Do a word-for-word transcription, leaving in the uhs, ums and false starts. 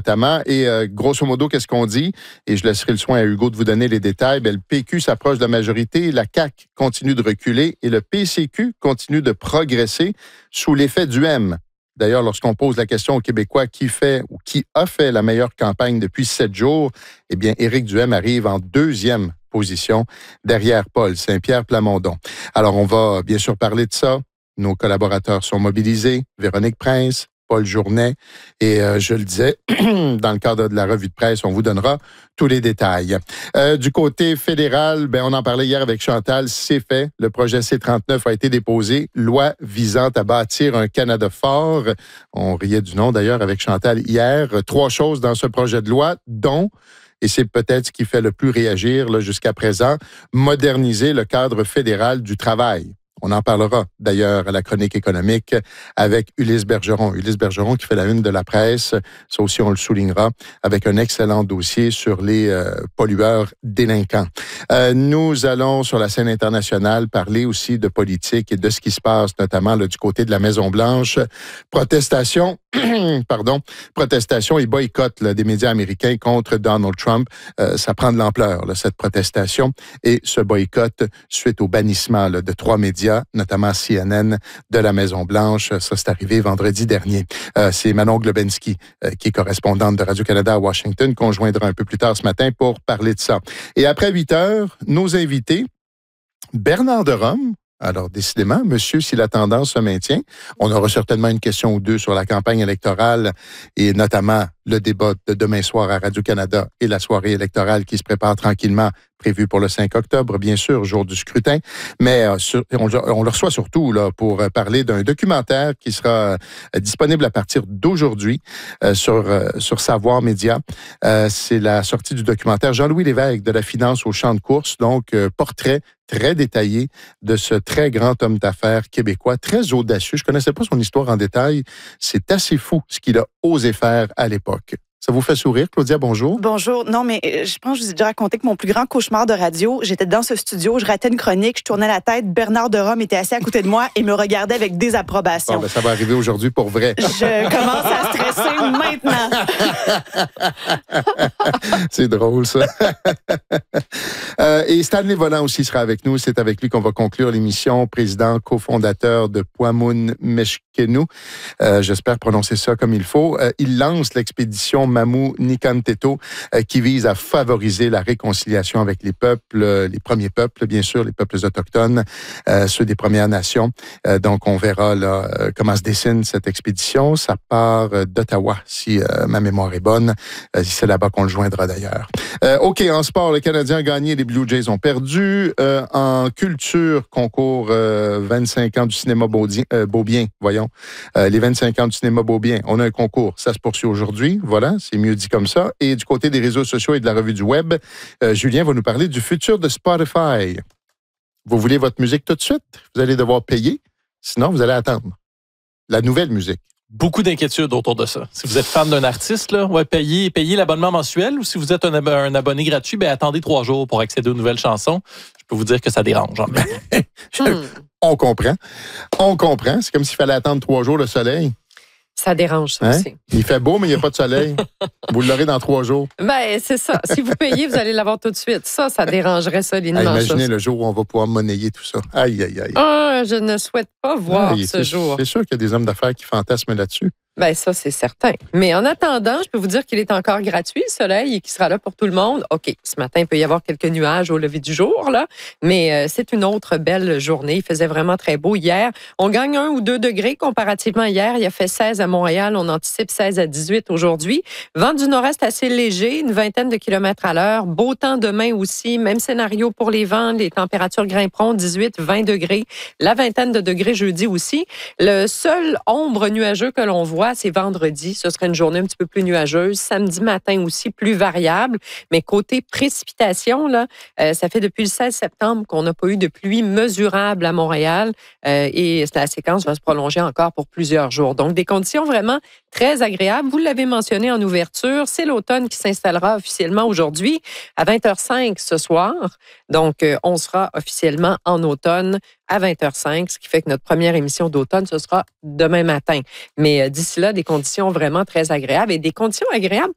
notamment. Et euh, grosso modo, qu'est-ce qu'on dit? Et je laisserai le soin à Hugo de vous donner les détails. Bien, le P Q s'approche de la majorité, la C A Q continue de reculer et le P C Q continue de progresser sous l'effet du M. D'ailleurs, lorsqu'on pose la question aux Québécois qui fait ou qui a fait la meilleure campagne depuis sept jours, eh bien, Éric Duhem arrive en deuxième position derrière Paul Saint-Pierre Plamondon. Alors, on va bien sûr parler de ça. Nos collaborateurs sont mobilisés. Véronique Prince, Paul Journet. Et euh, je le disais, dans le cadre de la revue de presse, on vous donnera tous les détails. Euh, du côté fédéral, ben, on en parlait hier avec Chantal, c'est fait. Le projet C trente-neuf a été déposé. Loi visant à bâtir un Canada fort. On riait du nom d'ailleurs avec Chantal hier. Trois choses dans ce projet de loi, dont, et c'est peut-être ce qui fait le plus réagir là, jusqu'à présent, moderniser le cadre fédéral du travail. On en parlera d'ailleurs à la chronique économique avec Ulysse Bergeron. Ulysse Bergeron qui fait la une de la presse, ça aussi on le soulignera, avec un excellent dossier sur les euh, pollueurs délinquants. Euh, nous allons sur la scène internationale parler aussi de politique et de ce qui se passe notamment là, du côté de la Maison-Blanche. Protestation, pardon, protestation et boycott là, des médias américains contre Donald Trump. Euh, ça prend de l'ampleur, là, cette protestation et ce boycott suite au bannissement là, de trois médias, notamment C N N, de la Maison-Blanche. Ça, c'est arrivé vendredi dernier. Euh, c'est Manon Globensky, euh, qui est correspondante de Radio-Canada à Washington, qu'on joindra un peu plus tard ce matin pour parler de ça. Et après huit heures, nos invités, Bernard de Rome. Alors, décidément, monsieur, si la tendance se maintient, on aura certainement une question ou deux sur la campagne électorale et notamment le débat de demain soir à Radio-Canada et la soirée électorale qui se prépare tranquillement, prévue pour le cinq octobre, bien sûr, jour du scrutin. Mais euh, sur, on, on le reçoit surtout là pour parler d'un documentaire qui sera euh, disponible à partir d'aujourd'hui euh, sur, euh, sur Savoir Média. Euh, c'est la sortie du documentaire Jean-Louis Lévesque de la finance au champ de course, donc euh, portrait très détaillé de ce très grand homme d'affaires québécois, très audacieux. Je ne connaissais pas son histoire en détail. C'est assez fou ce qu'il a osé faire à l'époque. Ça vous fait sourire, Claudia? Bonjour. Bonjour. Non, mais je pense que je vous ai déjà raconté que mon plus grand cauchemar de radio, j'étais dans ce studio, je ratais une chronique, je tournais la tête, Bernard de Rome était assis à côté de moi et me regardait avec désapprobation. Bon, ben, ça va arriver aujourd'hui pour vrai. Je commence à stresser maintenant. C'est drôle, ça. euh, et Stanley Volant aussi sera avec nous. C'est avec lui qu'on va conclure l'émission. Président, cofondateur de Puamun Meshkenu. Euh, j'espère prononcer ça comme il faut. Euh, il lance l'expédition Mamou Nikanteto, euh, qui vise à favoriser la réconciliation avec les peuples, euh, les premiers peuples, bien sûr, les peuples autochtones, euh, ceux des Premières Nations. Euh, donc, on verra là euh, comment se dessine cette expédition. Ça part euh, d'Ottawa, si euh, ma mémoire est bonne. Euh, c'est là-bas qu'on le joindra d'ailleurs. Euh, OK, en sport, le Canadien a gagné, les Blue Jays ont perdu. Euh, en culture, concours euh, vingt-cinq ans du cinéma Beaudien, euh, Beaubien, voyons. Euh, les vingt-cinq ans du cinéma Beaubien. On a un concours, ça se poursuit aujourd'hui, voilà. C'est mieux dit comme ça. Et du côté des réseaux sociaux et de la revue du web, euh, Julien va nous parler du futur de Spotify. Vous voulez votre musique tout de suite? Vous allez devoir payer. Sinon, vous allez attendre. La nouvelle musique. Beaucoup d'inquiétudes autour de ça. Si vous êtes fan d'un artiste, là, ouais, payez, payez l'abonnement mensuel, ou si vous êtes un, ab- un abonné gratuit, ben, attendez trois jours pour accéder aux nouvelles chansons. Je peux vous dire que ça dérange. Je, on comprend. On comprend. C'est comme s'il fallait attendre trois jours le soleil. Ça dérange, ça Hein? aussi. Il fait beau, mais il n'y a pas de soleil. Vous l'aurez dans trois jours. Ben, c'est ça. Si vous payez, vous allez l'avoir tout de suite. Ça, ça dérangerait solidement. Ah, imaginez ça. le jour où on va pouvoir monnayer tout ça. Aïe, aïe, aïe. Ah, je ne souhaite pas voir Ah, ce c'est, jour. C'est sûr qu'il y a des hommes d'affaires qui fantasment là-dessus. Ben ça, c'est certain. Mais en attendant, je peux vous dire qu'il est encore gratuit, le soleil, et qu'il sera là pour tout le monde. OK, ce matin, il peut y avoir quelques nuages au lever du jour, là, mais euh, c'est une autre belle journée. Il faisait vraiment très beau hier. On gagne un ou deux degrés comparativement à hier. Il a fait seize à Montréal. On anticipe seize à dix-huit aujourd'hui. Vent du nord-est assez léger, une vingtaine de kilomètres à l'heure. Beau temps demain aussi. Même scénario pour les vents. Les températures grimperont dix-huit, vingt degrés. La vingtaine de degrés jeudi aussi. Le seul ombre nuageux que l'on voit, c'est vendredi. Ce serait une journée un petit peu plus nuageuse. Samedi matin aussi, plus variable. Mais côté précipitation, là, euh, ça fait depuis le seize septembre qu'on n'a pas eu de pluie mesurable à Montréal. Euh, et la séquence va se prolonger encore pour plusieurs jours. Donc, des conditions vraiment très agréables. Vous l'avez mentionné en ouverture, c'est l'automne qui s'installera officiellement aujourd'hui à vingt heures cinq ce soir. Donc, euh, on sera officiellement en automne à vingt heures cinq, ce qui fait que notre première émission d'automne, ce sera demain matin. Mais euh, d'ici là, des conditions vraiment très agréables et des conditions agréables